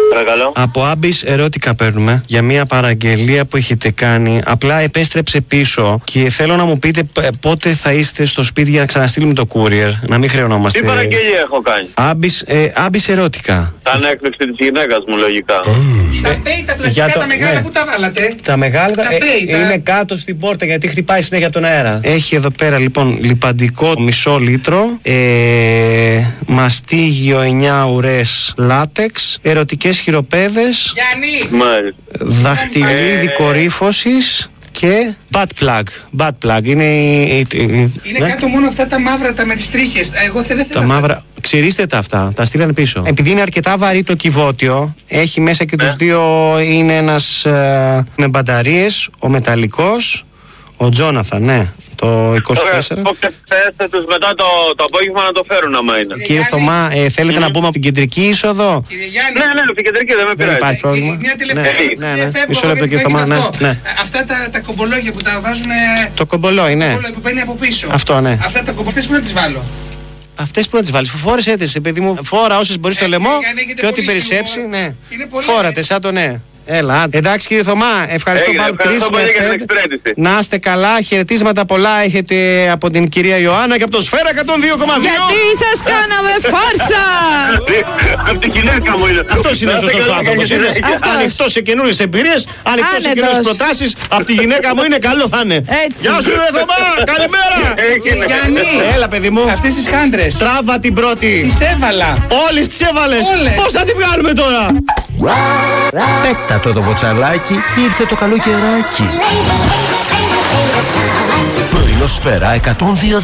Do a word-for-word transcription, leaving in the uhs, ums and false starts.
Παρακαλώ. Από Άμπης Ερώτικα παίρνουμε για μια παραγγελία που έχετε κάνει. Απλά επέστρεψε πίσω και θέλω να μου πείτε πότε θα είστε στο σπίτι για να ξαναστείλουμε το courier. Να μην χρεωνόμαστε. Τι παραγγελία έχω κάνει? Άμπης, ε, Άμπης Ερώτικα. Σαν έκπληξη της γυναίκας μου, λογικά. Τα πέι, τα πλαστικά, τα μεγάλα που τα βάλατε. Τα μεγάλα τα πέι, ε, είναι κάτω στην πόρτα γιατί χτυπάει συνέχεια από τον αέρα. Έχει εδώ πέρα λοιπόν λιπαντικό μισό λίτρο, ε, μαστίγιο εννιά ουρές λάτεξ, ερωτικές χειροπέδες, Γιάννη! δαχτυλίδι Ε, κορύφωσης και butt plug. Butt plug είναι. Είναι ναι. κάτω μόνο αυτά τα μαύρα, τα με τις τρίχες. Εγώ δεν θέλω. Τα μαύρα. Ξυρίστε τα αυτά, τα στείλανε πίσω. Επειδή είναι αρκετά βαρύ το κυβότιο, έχει μέσα και τους δύο. Είναι ένας ε, με μπαταρίες, ο μεταλλικός, ο Τζόναθαν, ναι. Το είκοσι τέσσερα. Θέστε τους μετά το, το απόγευμα να το φέρουν άμα είναι. Κύριε Θωμά, ε, θέλετε mm. να μπούμε από την κεντρική είσοδο? Κύριε Γιάννη. Ναι, ναι, από την κεντρική δεν με πειράζει. Δεν υπάρχει πρόβλημα. Μια τελευταία ναι, ναι, ναι. Μισό λεπτό κύριε Θωμά, ναι, ναι. Αυτά τα, τα κομπολόγια που τα βάζουν. Το κομπολόι, ναι. Το που μπαίνει από πίσω. Αυτό, ναι. Αυτά τα κομπολόγια που να τις βάλω. Αυτές που να τις βάλεις, φόρεσέ τις, παιδί μου. Φόρα όσες μπορείς στο λαιμό και ό,τι περισσέψει, ναι. Φόρατε σαν το ναι. Έλα, εντάξει κύριε Θωμά, ευχαριστώ πάρα πολύ. Να είστε καλά, χαιρετίσματα πολλά έχετε από την κυρία Ιωάννα και από το Σφαίρα εκατόν δύο κόμμα δύο. Γιατί σας κάναμε φάρσα! Από την γυναίκα μου είναι. Αυτός είναι ο σωστός άνθρωπος. Ανοιχτός σε καινούριες εμπειρίες, ανοιχτός σε καινούριες προτάσεις. Από τη γυναίκα μου είναι, καλό θα είναι. Γεια σου ρε Θωμά, καλημέρα. Γιάννη, έλα παιδί μου. αυτές τις χάντρες. Τράβα την πρώτη. Τις έβαλα. Όλες τις έβαλες. Πώς θα την βγάλουμε τώρα? Πέκτατο το βοτσαλάκι, ήρθε το καλό καιράκι. Πρωινό Σφαίρα εκατόν δύο.